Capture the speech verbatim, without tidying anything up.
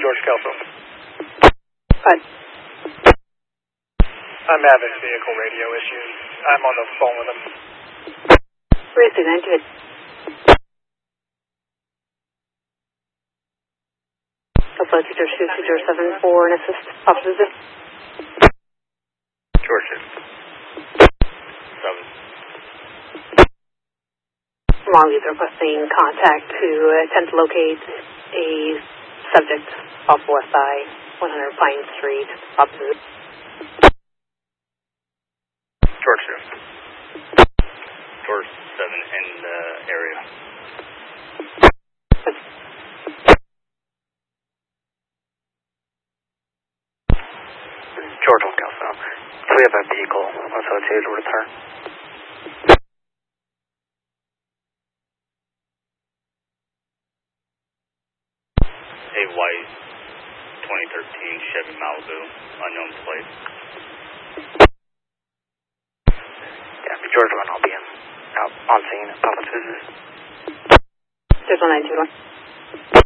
George Kelso. Hi. I'm having vehicle radio issues. I'm on the phone with them. Where's the nine two eight? Alpha two zero two two zero seven for an assist. Officer. George seven. Long is requesting contact to attempt to locate a subject off West Side, one hundred Pine Street. Officer. George seven. George seven in the area. George one Kelso. Do we have a vehicle associated with her? A white twenty thirteen Chevy Malibu, unknown plate. Yeah, George one, I'll be in, out on scene, Papa Susan. There's one nine two one.